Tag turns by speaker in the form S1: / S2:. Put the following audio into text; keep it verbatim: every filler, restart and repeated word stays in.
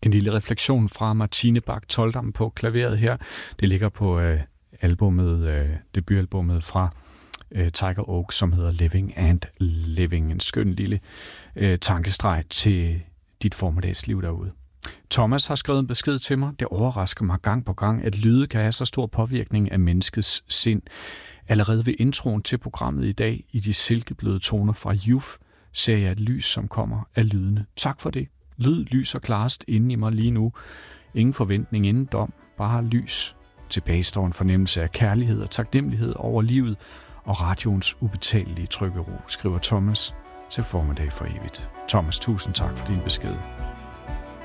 S1: En lille refleksion fra Martine Bak Toldam på klaveret her. Det ligger på øh, albumet, øh, debutalbummet fra øh, Tiger Oak, som hedder Living and Living. En skøn lille øh, tankestreg til dit formiddagsliv derude. Thomas har skrevet en besked til mig. Det overrasker mig gang på gang, at lyde kan have så stor påvirkning af menneskets sind. Allerede ved introen til programmet i dag, i de silkebløde toner fra Youth, ser jeg et lys, som kommer af lydene. Tak for det. Lyd, lys og klarest inde i mig lige nu. Ingen forventning, ingen dom, bare lys. Tilbage står en fornemmelse af kærlighed og taknemmelighed over livet og radioens ubetalelige trykkero, skriver Thomas til formiddag for evigt. Thomas, tusind tak for din besked.